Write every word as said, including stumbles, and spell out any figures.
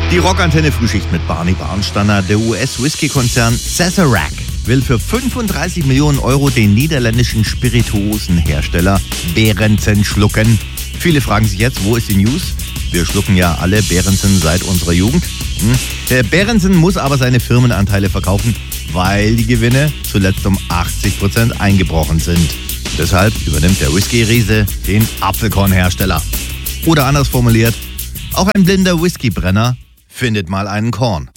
Die Rockantenne Frühschicht mit Barney Barnsteiner. Der U S-Whisky-Konzern Sazerac will für fünfunddreißig Millionen Euro den niederländischen Spirituosenhersteller Berentzen schlucken. Viele fragen sich jetzt, wo ist die News? Wir schlucken ja alle Berentzen seit unserer Jugend. Hm. Der Berentzen muss aber seine Firmenanteile verkaufen, weil die Gewinne zuletzt um achtzig Prozent eingebrochen sind. Deshalb übernimmt der Whisky-Riese den Apfelkornhersteller. Oder anders formuliert, auch ein blinder Whiskybrenner findet mal einen Korn.